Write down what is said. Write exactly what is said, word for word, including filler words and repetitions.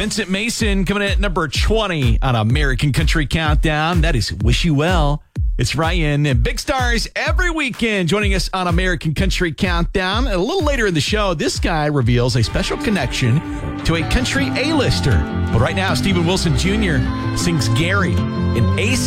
Vincent Mason coming in at number twenty on American Country Countdown. That is Wish You Well. It's Ryan and big stars every weekend joining us on American Country Countdown. And a little later in the show, this guy reveals a special connection to a country A-lister. But right now, Stephen Wilson Junior sings Gary in A